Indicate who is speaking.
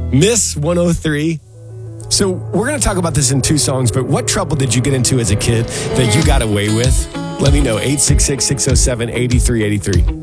Speaker 1: Miss 103. So we're going to talk about this in two songs, but what trouble did you get into as a kid that you got away with? Let me know. 866-607-8383.